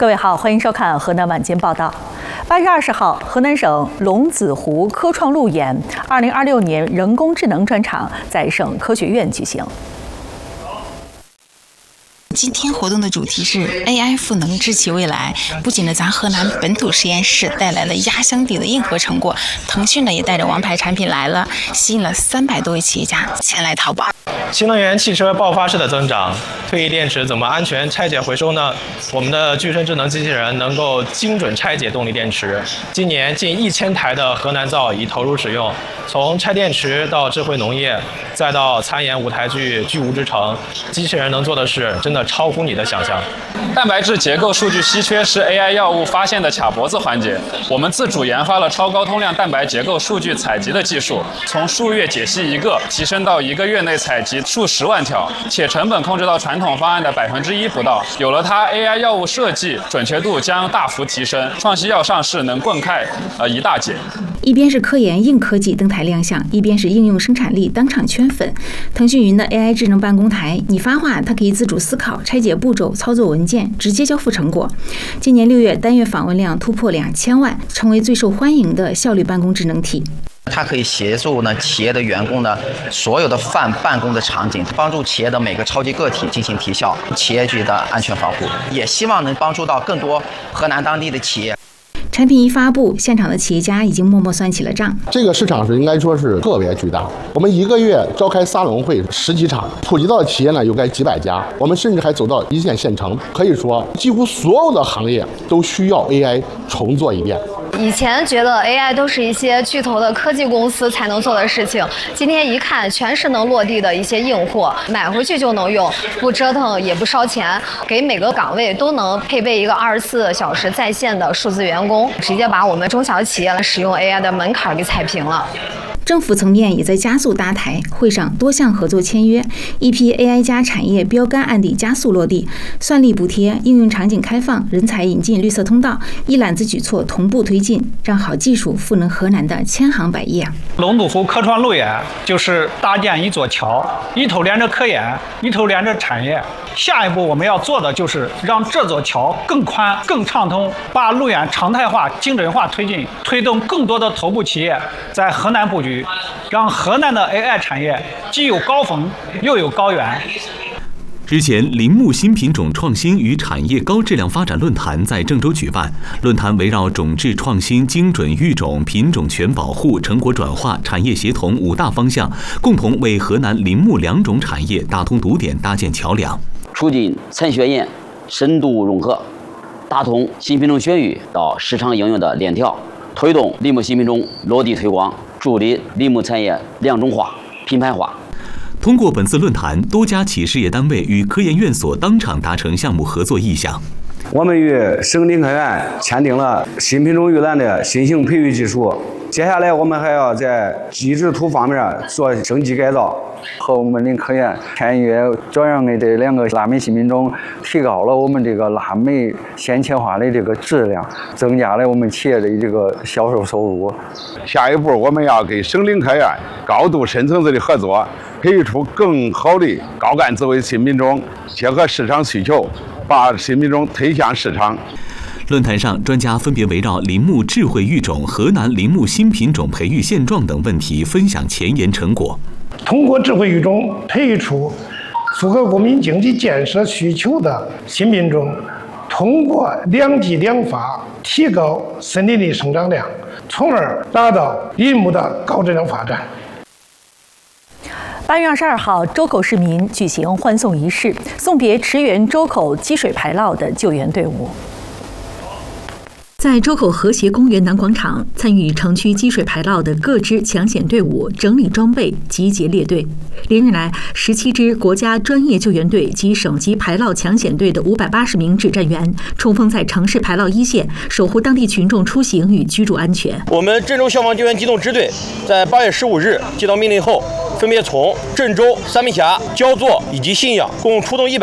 各位好，欢迎收看河南晚间报道。8月20号，河南省龙子湖科创路演2026年人工智能专场在省科学院举行。 今天活动的主题是 AI 赋能智奇未来。不仅呢，咱河南本土实验室带来了压箱底的硬核成果，腾讯呢也带着王牌产品来了，吸引了300多位企业家前来淘宝。 新能源汽车爆发式的增长，退役电池怎么安全拆解回收呢？我们的具身智能机器人能够精准拆解动力电池。今年近1000台的河南造已投入使用，从拆电池到智慧农业，再到参演舞台剧《巨无之城》，机器人能做的事真的超乎你的想象。 蛋白质结构数据稀缺是 AI 药物发现的卡脖子环节，我们自主研发了超高通量蛋白结构数据采集的技术，从数月解析1个，提升到1个月内采集数10万条，且成本控制到传统方案的1%不到。有了它 ，AI 药物设计准确度将大幅提升，创新药上市能灌开一大截。 一边是科研硬科技登台亮相，一边是应用生产力当场圈粉。腾讯云的 AI 智能办公台，你发话，它可以自主思考、拆解步骤、操作文件，直接交付成果。今年6月，单月访问量突破2000万，成为最受欢迎的效率办公智能体。 它可以协助企业的员工所有的办公的场景，帮助企业的每个超级个体进行提效，企业局的安全防护，也希望能帮助到更多河南当地的企业。 产品一发布，现场的企业家已经默默算起了账。 这个市场应该说是特别巨大。我们1个月召开沙龙会10几场，普及到的企业有该几百家。我们甚至还走到一线县城，可以说几乎所有的行业都需要 AI 重做一遍。 以前觉得 AI 都是一些巨头的科技公司才能做的事情，今天一看全是能落地的一些硬货，买回去就能用，不折腾也不烧钱，给每个岗位都能配备一个24小时在线的数字员工，直接把我们中小企业使用 AI 的门槛给踩平了。 政府层面也在加速搭台，会上多项合作签约，一批 AI 加产业标杆案例加速落地，算力补贴、应用场景开放、人才引进绿色通道，一揽子举措同步推进，让好技术赋能河南的千行百业。 龙子湖科创路演就是搭建一座桥，一头连着科研，一头连着产业。下一步我们要做的就是让这座桥更宽、更畅通，把路演常态化、精准化推进，推动更多的头部企业在河南布局，让河南的 AI 产业既有高峰又有高原。 日前，林木新品种创新与产业高质量发展论坛在郑州举办。论坛围绕种质创新、精准育种、品种权保护、成果转化、产业协同5大方向，共同为河南林木2种产业打通堵点、搭建桥梁， 促进产学研深度融合，打通新品种选育到市场应用的链条，推动林木新品种落地推广，助力林木产业2种化、品牌化。 通过本次论坛，多家企事业单位与科研院所当场达成项目合作意向。 我们与省林科院签订了新品种育卵的新型培育技术，接下来我们还要在基质土方面做升级改造， 和我们林科院签约转让的这2个腊梅新品种，提高了我们这个腊梅鲜切花的这个质量，增加了我们企业的这个销售收入。 下一步我们要跟省林科院高度深层次的合作，培育出更好的高干智慧新品种，结合市场需求，把新品种推向市场。 论坛上，专家分别围绕林木智慧育种、河南林木新品种培育现状等问题分享前沿成果。 通过智慧育种培育出符合国民经济建设需求的新品种，通过2技2法提高森林的生长量，从而达到林木的高质量发展。 8月22号，周口市民举行欢送仪式，送别驰援周口积水排涝的救援队伍。在周口和谐公园南广场，参与城区积水排涝的各支抢险队伍整理装备，集结列队。连日来，17支国家专业救援队及省级排涝抢险队的580名指战员，冲锋在城市排涝一线，守护当地群众出行与居住安全。 我们郑州消防救援机动支队在8月15日接到命令后，分别从郑州、三门峡、焦作以及信阳共出动100